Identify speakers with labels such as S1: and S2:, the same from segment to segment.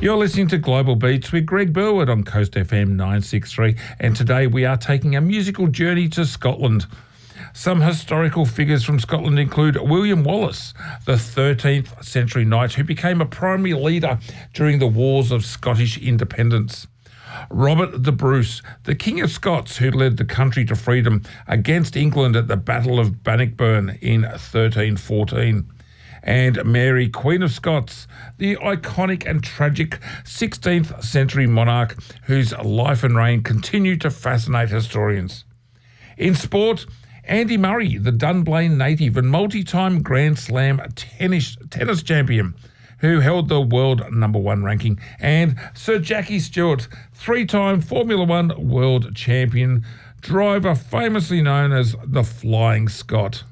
S1: You're listening to Global Beats with Greg Burwood on Coast FM 963, and today we are taking a musical journey to Scotland. Some historical figures from Scotland include William Wallace, the 13th century knight who became a primary leader during the Wars of Scottish Independence. Robert the Bruce, the King of Scots who led the country to freedom against England at the Battle of Bannockburn in 1314. And Mary, Queen of Scots, the iconic and tragic 16th century monarch whose life and reign continue to fascinate historians. In sport, Andy Murray, the Dunblane native and multi-time Grand Slam tennis champion who held the world #1 ranking, and Sir Jackie Stewart, 3-time Formula One world champion driver famously known as the Flying Scot.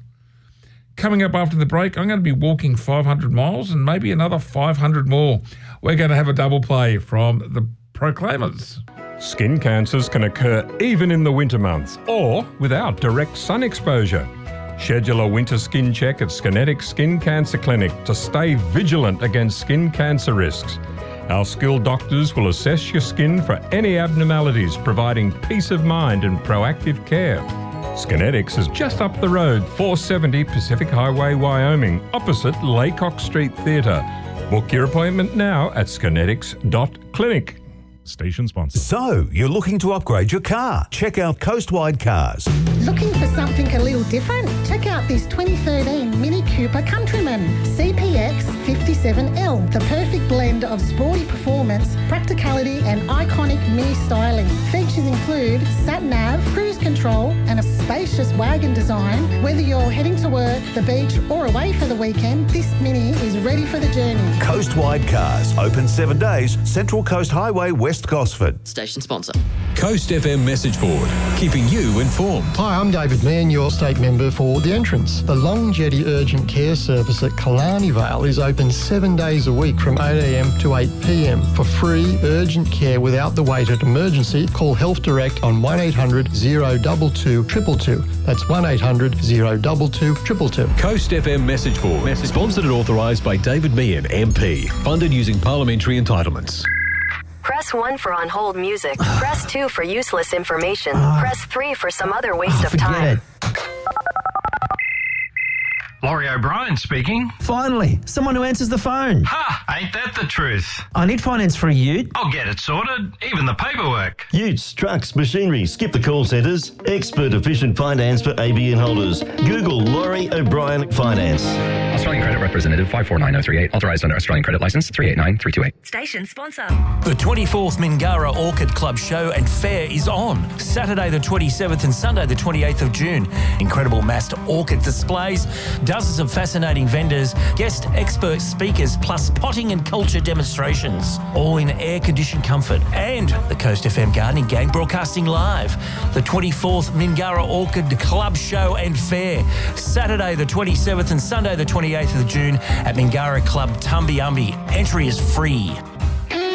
S1: Coming up after the break, I'm going to be walking 500 miles and maybe another 500 more. We're going to have a double play from the Proclaimers.
S2: Skin cancers can occur even in the winter months or without direct sun exposure. Schedule a winter skin check at Skinetics Skin Cancer Clinic to stay vigilant against skin cancer risks. Our skilled doctors will assess your skin for any abnormalities, providing peace of mind and proactive care. Skinetics is just up the road, 470 Pacific Highway, Wyoming, opposite Laycock Street Theatre. Book your appointment now at skinetics.clinic. Station sponsor.
S3: So, you're looking to upgrade your car? Check out Coastwide Cars.
S4: Looking for something a little different? Check out this 2013 Mini Cooper Countryman CPX 57L, the perfect blend of sporty performance, practicality and iconic mini styling. Features include sat-nav, cruise control and a spacious wagon design. Whether you're heading to work, the beach or away for the weekend, this Mini is ready for the journey.
S3: Coastwide Cars, open 7 days, Central Coast Highway, West Gosford.
S5: Station sponsor.
S6: Coast FM message board, keeping you informed.
S7: Hi, I'm David Mann, your state member for The Entrance. The Long Jetty Urgent Care Service at Killarney Vale is open 7 days a week from 8 a.m. to 8 p.m. For free urgent care without the wait at emergency, call Health Direct on 1800 022 222. That's 1800 022 222.
S6: Coast FM message board, sponsored and authorised by David Meehan, MP. Funded using parliamentary entitlements.
S8: Press 1 for on-hold music. Press 2 for useless information. Press 3 for some other waste of time.
S9: Laurie O'Brien speaking.
S10: Finally, someone who answers the phone.
S9: Ha! Ain't that the truth?
S10: I need finance for a ute.
S9: I'll get it sorted, even the paperwork.
S11: Utes, trucks, machinery, skip the call centres. Expert efficient finance for ABN holders. Google Laurie O'Brien Finance.
S12: Australian Credit Representative 549038. Authorised under Australian Credit Licence 389328.
S8: Station sponsor.
S13: The 24th Mingara Orchid Club Show and Fair is on Saturday the 27th and Sunday the 28th of June. Incredible massed orchid displays, dozens of fascinating vendors, guest expert speakers, plus potting and culture demonstrations, all in air-conditioned comfort. And the Coast FM Gardening Gang broadcasting live. The 24th Mingara Orchid Club Show and Fair, Saturday the 27th and Sunday the 28th of June at Mingara Club Tumbiumbi. Entry is free.